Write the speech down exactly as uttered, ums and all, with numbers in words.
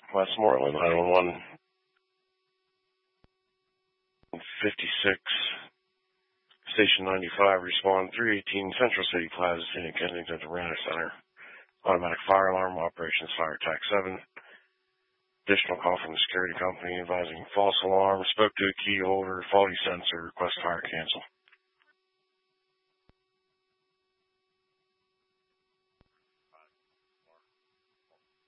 Westmoreland, nine one one. fifty-six, Station ninety-five, respond three eighteen Central City Plaza, Saint Kensington, Durant Center. Automatic fire alarm, operations fire attack seven. Additional call from the security company advising false alarm, spoke to a key holder, faulty sensor, request fire cancel.